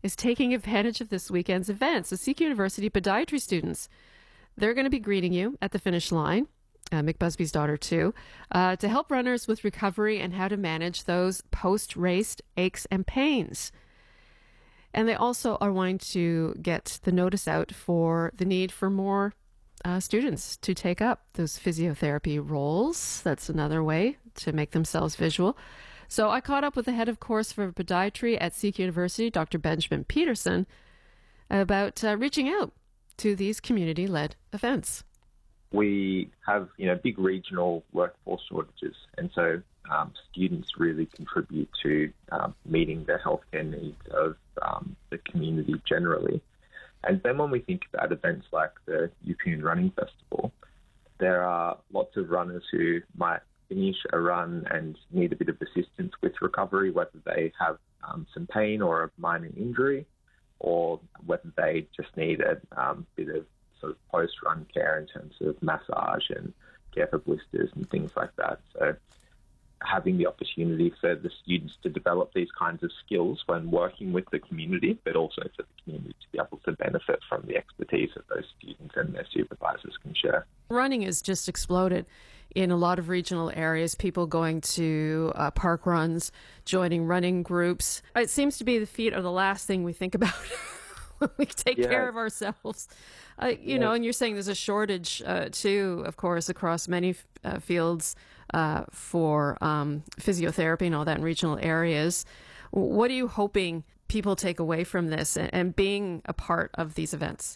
is taking advantage of this weekend's event. So CQ University podiatry students, they're going to be greeting you at the finish line, Mick Busby's daughter too, to help runners with recovery and how to manage those post-race aches and pains. And they also are wanting to get the notice out for the need for more students to take up those physiotherapy roles. That's another way to make themselves visual. So I caught up with the head of course for podiatry at CQ University, Dr. Benjamin Peterson, about reaching out to these community-led events. We have, big regional workforce shortages, and so students really contribute to meeting the healthcare needs of the community generally. And then when we think about events like the Yeppoon Running Festival, there are lots of runners who might finish a run and need a bit of assistance with recovery, whether they have some pain or a minor injury, or whether they just need a bit of sort of post-run care in terms of massage and care for blisters and things like that. So having the opportunity for the students to develop these kinds of skills when working with the community, but also for the community to be able to benefit from the expertise that those students and their supervisors can share. Running has just exploded in a lot of regional areas, people going to park runs, joining running groups. It seems to be the feet are the last thing we think about when we take care of ourselves. You know, and you're saying there's a shortage too, of course, across many fields for physiotherapy and all that in regional areas. What are you hoping people take away from this and being a part of these events?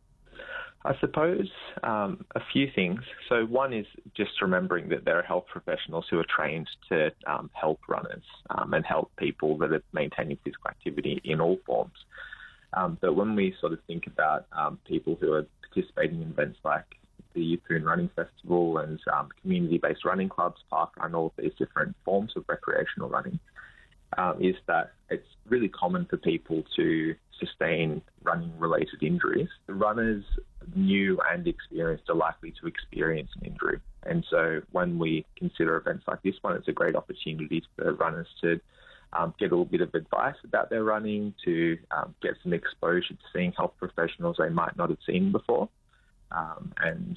I suppose a few things. So one is just remembering that there are health professionals who are trained to help runners and help people that are maintaining physical activity in all forms. But when we sort of think about people who are participating in events like the Yeppoon Running Festival and community-based running clubs, parkrun, all of these different forms of recreational running, is that it's really common for people to sustain running-related injuries. The runners, new and experienced, are likely to experience an injury. And so when we consider events like this one, it's a great opportunity for runners to get a little bit of advice about their running, to get some exposure to seeing health professionals they might not have seen before. And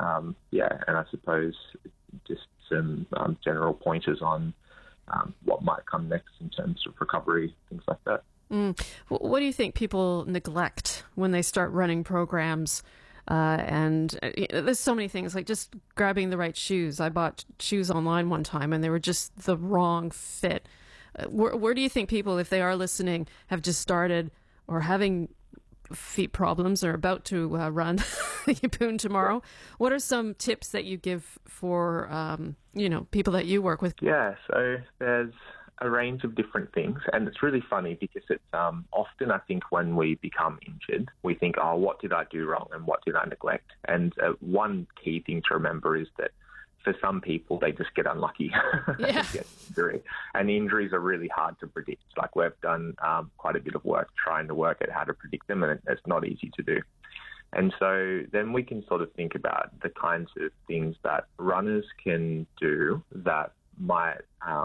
I suppose just some general pointers on what might come next in terms of recovery, things like that. What do you think people neglect when they start running programs? And there's so many things, like just grabbing the right shoes. I bought shoes online one time and they were just the wrong fit. Where do you think people, if they are listening, have just started or having feet problems or about to run Yeppoon tomorrow? What are some tips that you give for, people that you work with? Yeah, so there's a range of different things, and it's really funny because it's often, I think, when we become injured, we think, oh, what did I do wrong and what did I neglect? And one key thing to remember is that for some people, they just get unlucky and get an injury. And injuries are really hard to predict. Like, we've done quite a bit of work trying to work out how to predict them, and it's not easy to do. And so then we can sort of think about the kinds of things that runners can do that might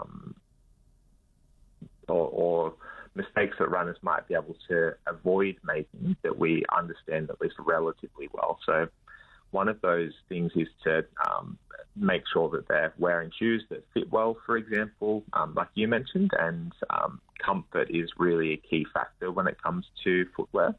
or mistakes that runners might be able to avoid making that we understand at least relatively well. So one of those things is to make sure that they're wearing shoes that fit well, for example, like you mentioned, and comfort is really a key factor when it comes to footwear.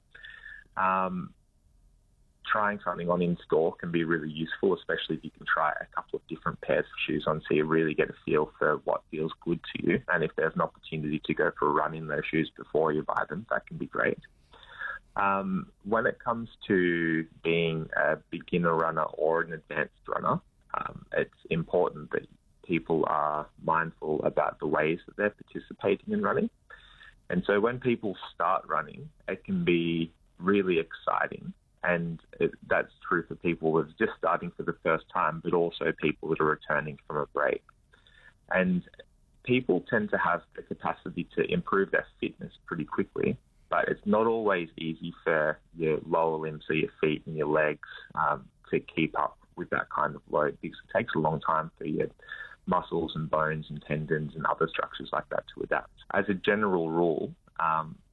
Trying something on in store can be really useful, especially if you can try a couple of different pairs of shoes on so you really get a feel for what feels good to you. And if there's an opportunity to go for a run in those shoes before you buy them, that can be great. When it comes to being a beginner runner or an advanced runner, it's important that people are mindful about the ways that they're participating in running. And so when people start running, it can be really exciting. And that's true for people who are just starting for the first time, but also people that are returning from a break. And people tend to have the capacity to improve their fitness pretty quickly, but it's not always easy for your lower limbs, so your feet and your legs, to keep up with that kind of load, because it takes a long time for your muscles and bones and tendons and other structures like that to adapt. As a general rule,